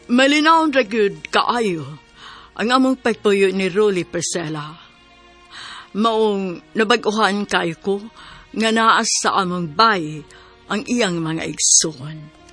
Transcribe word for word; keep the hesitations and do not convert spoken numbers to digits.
Malinaw ra gyud kaayo ang among pagpuyo ni Rolly Persela. Maong nabag-uhan kay ko nga naas sa among bay ang iyang mga igsoon.